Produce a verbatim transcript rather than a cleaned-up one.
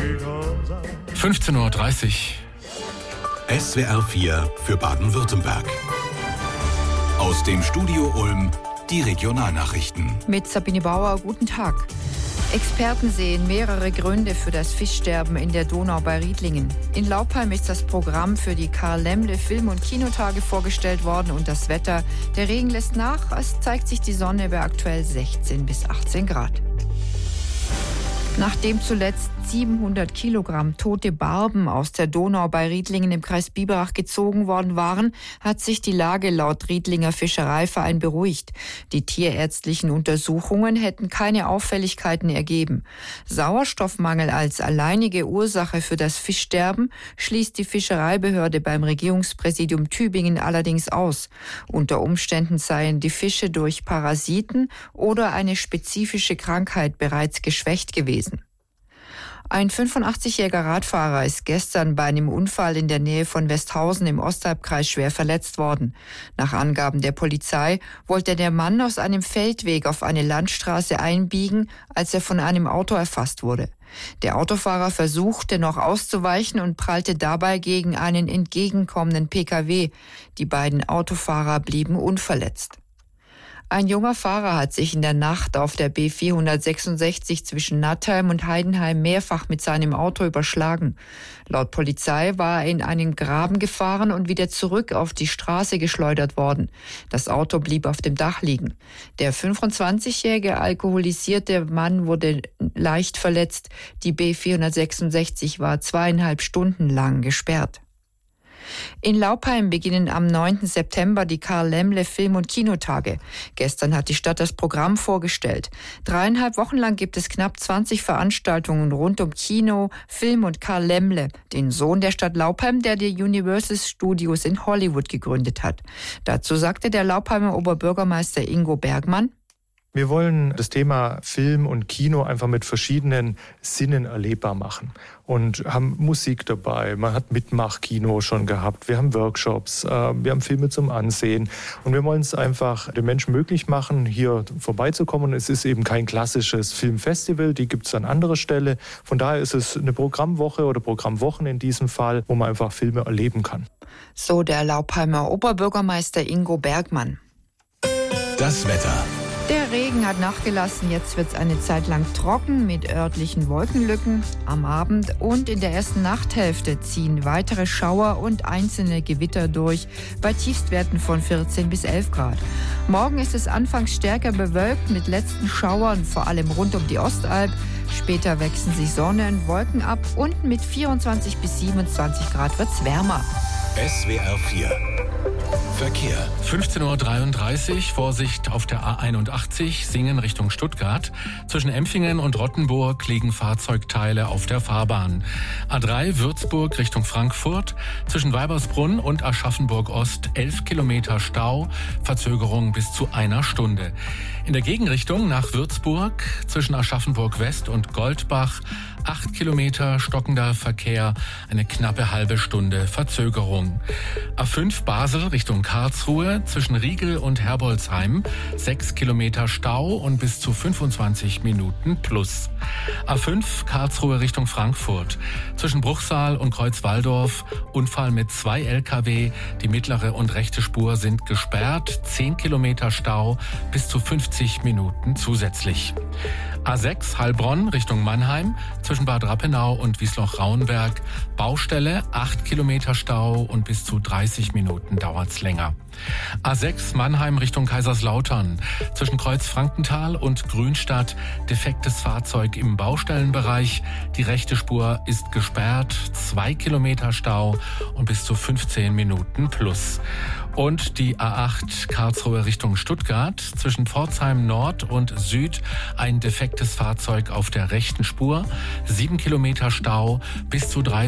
fünfzehn Uhr dreißig. S W R vier für Baden-Württemberg. Aus dem Studio Ulm die Regionalnachrichten. Mit Sabine Bauer, guten Tag. Experten sehen mehrere Gründe für das Fischsterben in der Donau bei Riedlingen. In Laupheim ist das Programm für die Karl-Lemle Film- und Kinotage vorgestellt worden und das Wetter. Der Regen lässt nach, es zeigt sich die Sonne bei aktuell sechzehn bis achtzehn Grad. Nachdem zuletzt siebenhundert Kilogramm tote Barben aus der Donau bei Riedlingen im Kreis Biberach gezogen worden waren, hat sich die Lage laut Riedlinger Fischereiverein beruhigt. Die tierärztlichen Untersuchungen hätten keine Auffälligkeiten ergeben. Sauerstoffmangel als alleinige Ursache für das Fischsterben schließt die Fischereibehörde beim Regierungspräsidium Tübingen allerdings aus. Unter Umständen seien die Fische durch Parasiten oder eine spezifische Krankheit bereits geschwächt gewesen. Ein fünfundachtzigjähriger Radfahrer ist gestern bei einem Unfall in der Nähe von Westhausen im Ostalbkreis schwer verletzt worden. Nach Angaben der Polizei wollte der Mann aus einem Feldweg auf eine Landstraße einbiegen, als er von einem Auto erfasst wurde. Der Autofahrer versuchte noch auszuweichen und prallte dabei gegen einen entgegenkommenden P K W. Die beiden Autofahrer blieben unverletzt. Ein junger Fahrer hat sich in der Nacht auf der B vierhundertsechsundsechzig zwischen Nattheim und Heidenheim mehrfach mit seinem Auto überschlagen. Laut Polizei war er in einen Graben gefahren und wieder zurück auf die Straße geschleudert worden. Das Auto blieb auf dem Dach liegen. Der fünfundzwanzigjährige alkoholisierte Mann wurde leicht verletzt. Die B vierhundertsechsundsechzig war zweieinhalb Stunden lang gesperrt. In Laupheim beginnen am neunten September die Karl-Lemle Film- und Kinotage. Gestern hat die Stadt das Programm vorgestellt. Dreieinhalb Wochen lang gibt es knapp zwanzig Veranstaltungen rund um Kino, Film und Karl Lemle, den Sohn der Stadt Laupheim, der die Universal Studios in Hollywood gegründet hat. Dazu sagte der Laupheimer Oberbürgermeister Ingo Bergmann: Wir wollen das Thema Film und Kino einfach mit verschiedenen Sinnen erlebbar machen und haben Musik dabei. Man hat Mitmachkino schon gehabt. Wir haben Workshops, äh, wir haben Filme zum Ansehen und wir wollen es einfach den Menschen möglich machen, hier vorbeizukommen. Es ist eben kein klassisches Filmfestival, die gibt es an anderer Stelle. Von daher ist es eine Programmwoche oder Programmwochen in diesem Fall, wo man einfach Filme erleben kann. So der Laupheimer Oberbürgermeister Ingo Bergmann. Das Wetter. Der Regen hat nachgelassen, jetzt wird es eine Zeit lang trocken mit örtlichen Wolkenlücken. Am Abend und in der ersten Nachthälfte ziehen weitere Schauer und einzelne Gewitter durch, bei Tiefstwerten von vierzehn bis elf Grad. Morgen ist es anfangs stärker bewölkt mit letzten Schauern, vor allem rund um die Ostalb. Später wechseln sich Sonne und Wolken ab und mit vierundzwanzig bis siebenundzwanzig Grad wird es wärmer. S W R vier Verkehr. fünfzehn Uhr dreiunddreißig, Vorsicht auf der A einundachtzig, Singen Richtung Stuttgart. Zwischen Empfingen und Rottenburg liegen Fahrzeugteile auf der Fahrbahn. A drei Würzburg Richtung Frankfurt, zwischen Weibersbrunn und Aschaffenburg Ost elf Kilometer Stau, Verzögerung bis zu einer Stunde. In der Gegenrichtung nach Würzburg, zwischen Aschaffenburg West und Goldbach, acht Kilometer stockender Verkehr, eine knappe halbe Stunde Verzögerung. A fünf Basel Richtung Karlsruhe, zwischen Riegel und Herbolzheim, sechs Kilometer Stau und bis zu fünfundzwanzig Minuten plus. A fünf Karlsruhe Richtung Frankfurt, zwischen Bruchsal und Kreuzwaldorf, Unfall mit zwei L K W, die mittlere und rechte Spur sind gesperrt, zehn Kilometer Stau, bis zu fünfzig Minuten zusätzlich. A sechs Heilbronn Richtung Mannheim, zwischen Bad Rappenau und Wiesloch-Rauenberg, Baustelle, acht Kilometer Stau und bis zu dreißig Minuten dauert's länger. A sechs Mannheim Richtung Kaiserslautern, zwischen Kreuz-Frankenthal und Grünstadt, defektes Fahrzeug im Baustellenbereich, die rechte Spur ist gesperrt, zwei Kilometer Stau und bis zu fünfzehn Minuten plus. Und die A acht Karlsruhe Richtung Stuttgart, zwischen Pforzheim Nord und Süd, ein defektes Fahrzeug auf der rechten Spur, sieben Kilometer Stau, bis zu drei